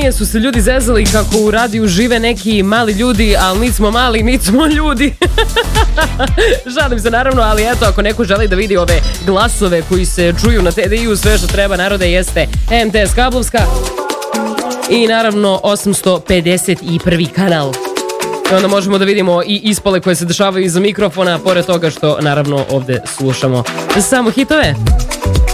ranije su se ljudi zezali kako u radiju žive neki mali ljudi, ali niti smo mali, niti smo ljudi. Šalim se naravno, ali eto, ako neko želi da vidi ove glasove koji se čuju na TDI-u, sve što treba narode jeste MTS Kablovska i naravno 851. kanal. I onda možemo da vidimo i ispale koje se dešavaju iza mikrofona, pored toga što naravno ovde slušamo samo hitove.